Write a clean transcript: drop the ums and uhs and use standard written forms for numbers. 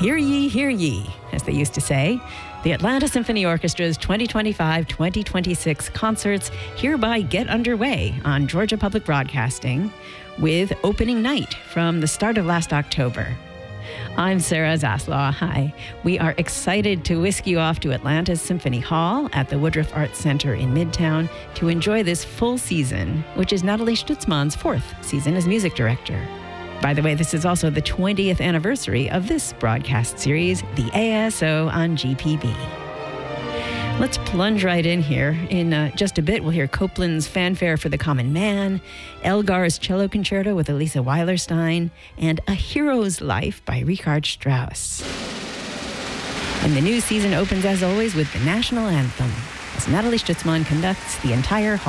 hear ye, as they used to say. The Atlanta Symphony Orchestra's 2025-2026 concerts hereby get underway on Georgia Public Broadcasting with opening night from the start of last October. I'm Sarah Zaslaw. Hi. We are excited to whisk you off to Atlanta's Symphony Hall at the Woodruff Arts Center in Midtown to enjoy this full season, which is Natalie Stutzman's fourth season as music director. By the way, this is also the 20th anniversary of this broadcast series, the ASO on GPB. Let's plunge right in here. In just a bit, we'll hear Copland's Fanfare for the Common Man, Elgar's Cello Concerto with Elisa Weilerstein, and A Hero's Life by Richard Strauss. And the new season opens, as always, with the national anthem, as Natalie Stutzman conducts the entire hall.